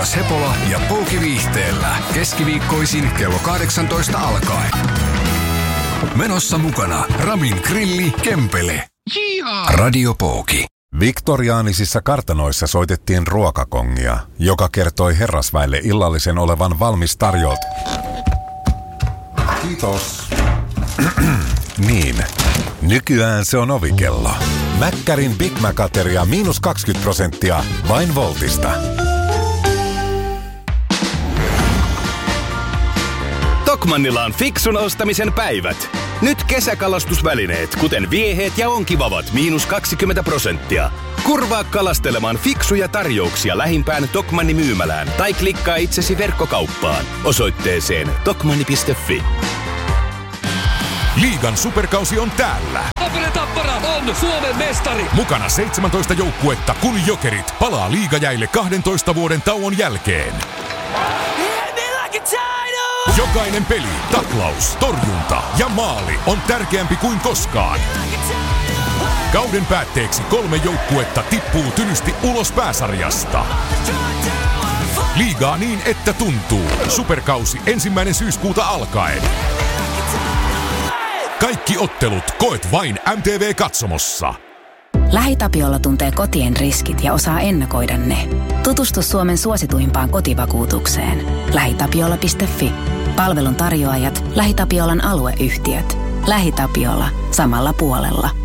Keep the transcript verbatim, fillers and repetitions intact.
Joonas Hepola ja Pouki Viihteellä. Keskiviikkoisin kello kahdeksantoista alkaen. Menossa mukana Ramin Grilli Kempele. Jia! Radio Pouki. Viktoriaanisissa kartanoissa soitettiin ruokakongia, joka kertoi herrasväelle illallisen olevan valmis tarjolta. Kiitos. Niin, nykyään se on ovikello. Mäkkärin Big Mac-ateria miinus kaksikymmentä prosenttia vain Voltista. Tokmannilla on fiksun ostamisen päivät. Nyt kesäkalastusvälineet, kuten vieheet ja onkivavat, miinus kaksikymmentä prosenttia. Kurvaa kalastelemaan fiksuja tarjouksia lähimpään Tokmanni myymälään tai klikkaa itsesi verkkokauppaan osoitteeseen tokmanni piste fi. Liigan superkausi on täällä. Tappara Tappara on Suomen mestari. Mukana seitsemäntoista joukkuetta, kun Jokerit palaa liigajäille kahdentoista vuoden tauon jälkeen. Jokainen peli, taklaus, torjunta ja maali on tärkeämpi kuin koskaan. Kauden päätteeksi kolme joukkuetta tippuu tylysti ulos pääsarjasta. Liigaa niin, että tuntuu. Superkausi ensimmäinen syyskuuta alkaen. Kaikki ottelut koet vain M T V-katsomossa. LähiTapiola tuntee kotien riskit ja osaa ennakoida ne. Tutustu Suomen suosituimpaan kotivakuutukseen. lähitapiola piste fi. Palvelun tarjoajat LähiTapiolan alueyhtiöt. LähiTapiola. Samalla puolella.